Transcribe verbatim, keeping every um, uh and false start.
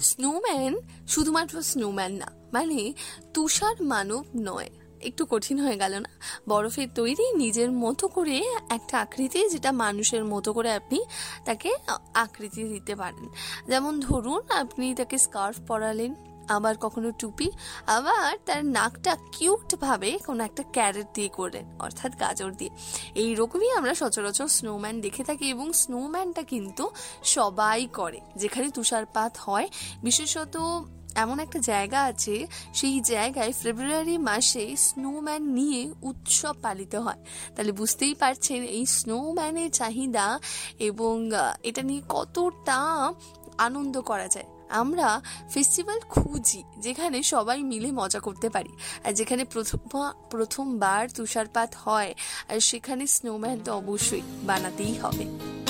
Snowman শুধুমাত্র snowman না, মানে তুষার মানব নয়। একটু কঠিন হয়ে গেল না? বরফের তৈরি নিজের মতো করে একটা আকৃতি, যেটা মানুষের মতো করে আপনি তাকে আকৃতি দিতে পারেন। যেমন ধরুন আপনি তাকে স্কার্ফ পরালেন, আবার কখনো টুপি, আবার তার নাকটা কিউট ভাবে কোনো একটা ক্যারেট দিয়ে করলেন, অর্থাৎ গাজর দিয়ে। এইরকমই আমরা সচরাচর স্নোম্যান দেখে থাকি, এবং স্নোম্যানটা কিন্তু সবাই করে যেখানে তুষারপাত হয়। বিশেষত এমন একটা জায়গা আছে, সেই জায়গায় ফেব্রুয়ারি মাসে স্নোম্যান নিয়ে উৎসব পালিত হয়। তাহলে বুঝতেই পারছেন এই স্নোম্যানের চাহিদা এবং এটা নিয়ে কতটা আনন্দ করা যায়। আমরা ফেস্টিভ্যাল খুঁজি যেখানে সবাই মিলে মজা করতে পারি, আর যেখানে প্রথম প্রথমবার তুষারপাত হয়, আর সেখানে স্নোম্যান তো অবশ্যই বানাতেই হবে।